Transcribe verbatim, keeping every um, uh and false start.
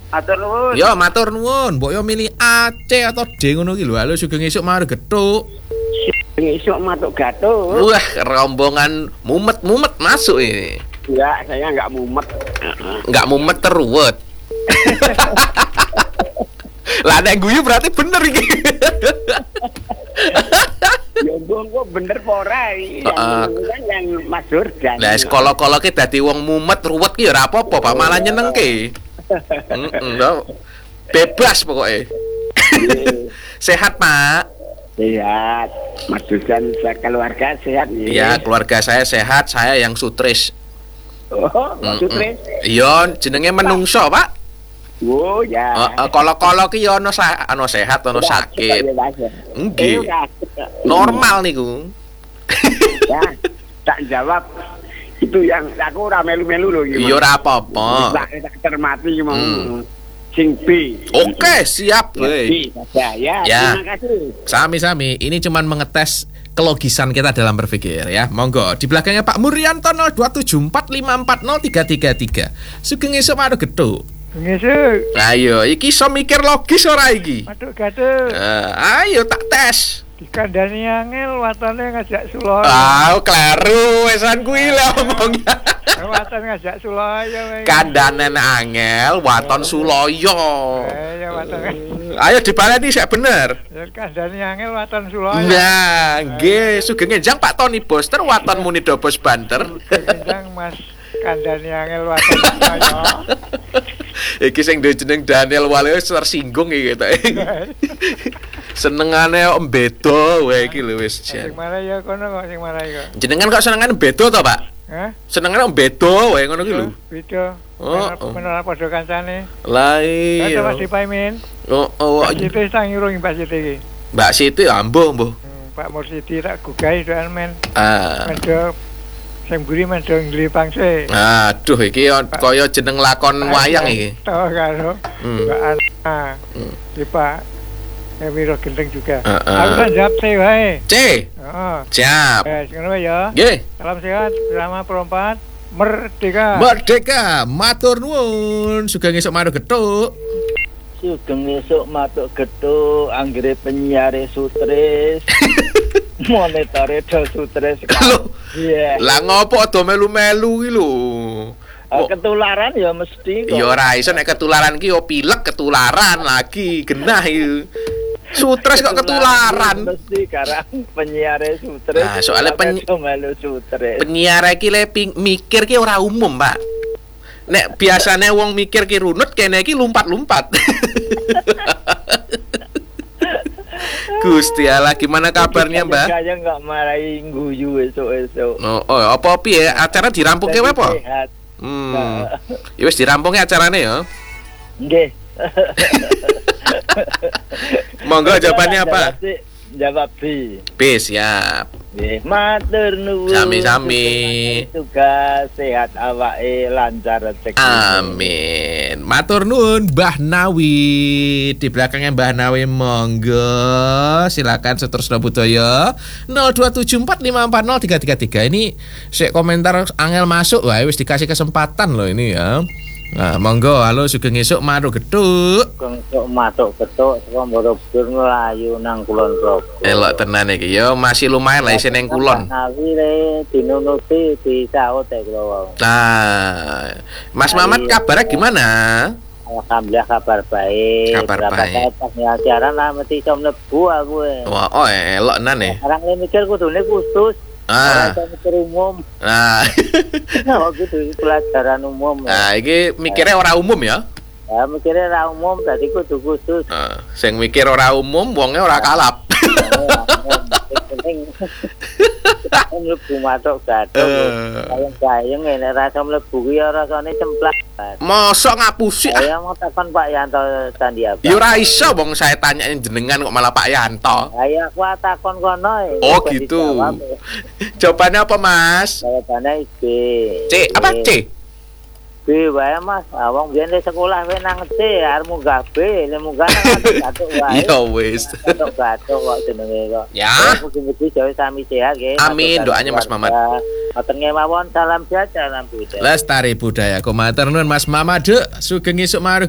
Matur nuwun. Yo matur nuwun, mbok yo milih A, C atau D ngono ki lho. Halo sugeng esuk mari gethuk. Besok matuk gato. Wah, rombongan mumet-mumet masuk ini. Enggak, saya enggak mumet. Enggak mumet teruwet. Lah nek guyu berarti bener iki. Ya kok bener apa ora iki? Heeh. Yang yang Mas Jordan. Lah sekolah-koloke dadi wong mumet ruwet ki ya ora apa-apa, Pak, malah nyenengke. Heeh, lho. Bebas pokoknya. Sehat, Pak. Sehat. Mas Jordan keluarga sehat ya. Iya, keluarga saya sehat, saya yang sutris. Oh, sutris. Iya, jenenge menungso, Pak. Oh, ya. Heeh, kolo-kolo ki ya ono sa ono sehat, ono sakit. Nggih. Normal niku. Ya, tak jawab itu yang aku ora melu-melu lho iki. Iya ora apa-apa. Tak cermati mau. Sing B. Oke, siap, B. Ya, ya, ya. Terima kasih. Sami-sami, ini cuman mengetes kelogisan kita dalam berpikir ya. Monggo, di belakangnya Pak Muryanto nol dua tujuh empat lima empat nol tiga tiga tiga. Sugeng esuk madu gedhuk. Ngesuk. Ayo, iki iso mikir logis ora iki? Matuk gaduh. Uh, ayo tak tes. Dikandani angel watane ngajak Suloyo. Ah, kleru wesan kuwi lho omongnya. Watan ngajak Suloyo. Kandanen angel waton Suloyo. Eh, ya watan. Ayo dibaleni sik bener. Ya kandani angel watan Suloyo. Nah, nggih, sugeng enjang Pak Tony Boster waton muni do bos banter. Enjang Mas kandani angel watan Suloyo. Iki sing duwe jeneng Daniel Wale wis tersinggung iki ketok. Senengane kok mbedo wae iki lho wis jan. Sing marah ya kono kok sing marah kok. Jenengan kok senengane mbedo to, Pak? Hah? Senengane kok mbedo wae ngono ki lho. Beda. Oh, menara padha kancane. Lah Kata iya. Mas Dipaimin. Oh, oh. Pak Siti sang irung Pak Siti iki. Mbak Siti ambo, mbuh. Hmm, Pak Mursidi tak gugahi soal men. Ah. Medho sing mburi medho nglipangse. Aduh iki kaya jeneng lakon wayang iki. Tahu karo Hmm. Mbak Ana. Hmm. Di Pak Emiro Gendeng juga. Uh, uh. Aku kan jawab C wae. C. Heeh. Siap. Eh, ngono wae ya. Nggih. Salam sehat bersama perempat merdeka. Merdeka, matur nuwun. Sugeng esuk madu gethuk. Sugeng esuk matuk gethuk anggere penyiare sutris. Monetare do sutris. Lho. Iya. Lah ngopo do melu-melu ki lho. Oh, ketularan ya mesti kok. Ya ora iso nek ketularan ki yo pilek ketularan lagi genah iki. Sutris kok ketularan. Mesti karang penyiare sutris. Nah, soalnya penyi- melu sutris. Penyiar iki le ping- mikir ki ora umum, Pak. Nek biasane wong mikir ki runut, kene iki lumpat-lumpat. Gusti Allah, gimana kabarnya, Mbak? Kaya enggak marahi guyu esuk-esuk. Oh, oh apa piye? Acara dirampungke wae apa? Sehat. Hmm. Ya wis dirampungke acarane ya. Nggih. Monggo jawabannya apa? Jawab B. B, siap. Nggih, matur nuwun. Sami-sami. Juga sehat awake lancar rezeki. Amin. Matur nuwun Mbah Nawi. Di belakangnya Mbah Nawi monggo silakan seterusnya budaya nol dua tujuh empat lima empat nol tiga tiga tiga. Ini sik komentar angel masuk wae wis dikasih kesempatan loh ini ya. Nah, monggo halo sugeng esuk maru gedhuk. Kok matuk betuk saka Borobudur mlayu nang Kulon Progo. Elok tenan iki ya masih lumayan lah isine nang kulon. Nawi le dinunuti dicaut e kula wau. Nah, Mas Mamat kabarnya gimana? Alhamdulillah kabar baik. Kabar Berapa baik. Pas acara lah mesti iso mlebu aku e. Wah, oh elok nan e. Sekarang le mikir kudune khusus. Ah. Ora mikir umum. Nah. Oh gitu pelajaran umum. Nah, iki mikirnya ora umum ya. Ya mikirnya ora umum tadi kudu khusus. Nah, sing mikir ora umum wonge ora kalap. Penting mlebu matuk gathuk. Sayang-sayang nek rasa mlebu ki ya rasane cemplak. Mosok ngapusi ah. Saya mau telepon Pak Yanto Sandiaga. Ya ora iso wong saya tanyain jenengan kok malah Pak Yanto. Saya aku takon kono e. Oh gitu. Jawabannya apa, Mas? Jawabannya B. C, apa C? B wae Mas. Wong biyen di sekolah wae nang C, arep munggah B, nek munggah nang gathuk wae. Ya wis. Gathuk kok jenenge kok. Ya. Mugi-mugi jauh sami sehat nggih. Amin, doanya Mas Mamat. Matur mawon, salam sehat, salam budaya. Lestari budaya. Komatur nuwun Mas Mamat, Dek. Sugeng esuk mari